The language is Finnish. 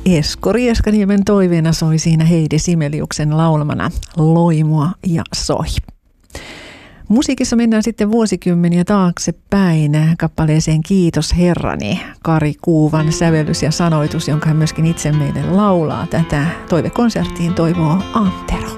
Esko Rieskaniemen toiveena soi siinä Heidi Simeliuksen laulamana Loimua ja soi. Musiikissa mennään sitten vuosikymmeniä taaksepäin kappaleeseen Kiitos Herrani. Kari Kuuvan sävellys ja sanoitus, jonka hän myöskin itse meille laulaa. Tätä toivekonserttiin toivoo Antero.